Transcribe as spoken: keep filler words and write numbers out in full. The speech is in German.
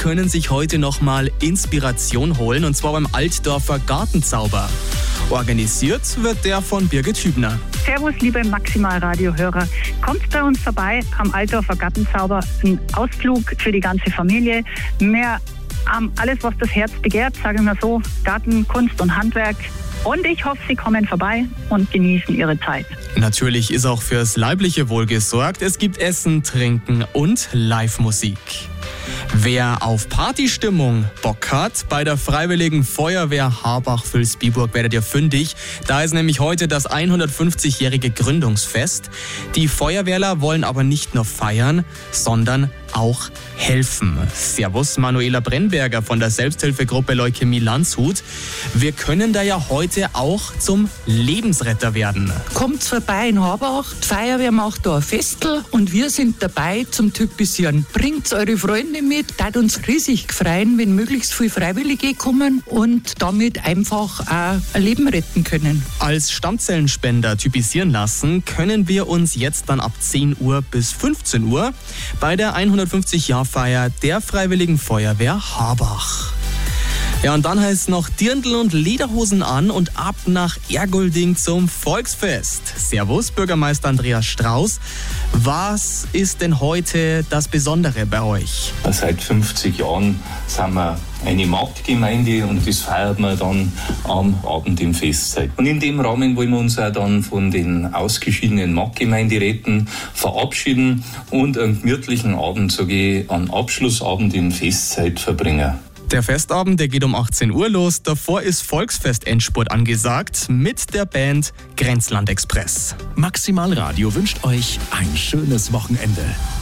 können sich heute nochmal Inspiration holen, und zwar beim Altdorfer Gartenzauber. Organisiert wird der von Birgit Hübner. Servus, liebe Maximal-Radio-Hörer. Kommt bei uns vorbei am Altdorfer Gartenzauber. Ein Ausflug für die ganze Familie. Mehr ähm, alles, was das Herz begehrt, sagen wir so. Garten, Kunst und Handwerk. Und ich hoffe, Sie kommen vorbei und genießen Ihre Zeit. Natürlich ist auch fürs leibliche Wohl gesorgt. Es gibt Essen, Trinken und Live-Musik. Wer auf Partystimmung Bock hat, bei der Freiwilligen Feuerwehr Harbach-Vülsbiburg werdet ihr fündig. Da ist nämlich heute das hundertfünfzigjährige Gründungsfest. Die Feuerwehrler wollen aber nicht nur feiern, sondern auch helfen. Servus, Manuela Brennberger von der Selbsthilfegruppe Leukämie Landshut. Wir können da ja heute auch zum Lebensretter werden. Kommt vorbei in Harbach, die Feuerwehr macht da ein Festel und wir sind dabei zum Typisieren. Bringt eure Freunde mit, tat uns riesig freuen, wenn möglichst viele Freiwillige kommen und damit einfach auch ein Leben retten können. Als Stammzellenspender typisieren lassen können wir uns jetzt dann ab zehn Uhr bis fünfzehn Uhr bei der hundertfünfzig-Jahr-Feier der Freiwilligen Feuerwehr Harbach. Ja, und dann heißt es noch Dirndl und Lederhosen an und ab nach Ergolding zum Volksfest. Servus, Bürgermeister Andreas Strauß. Was ist denn heute das Besondere bei euch? Seit fünfzig Jahren sind wir eine Marktgemeinde und das feiert man dann am Abend im Festzeit. Und in dem Rahmen wollen wir uns auch dann von den ausgeschiedenen Marktgemeinderäten verabschieden und einen gemütlichen Abend, sage ich, einen Abschlussabend in Festzeit verbringen. Der Festabend, der geht um achtzehn Uhr los. Davor ist Volksfest-Endspurt angesagt mit der Band Grenzland Express. Maximal Radio wünscht euch ein schönes Wochenende.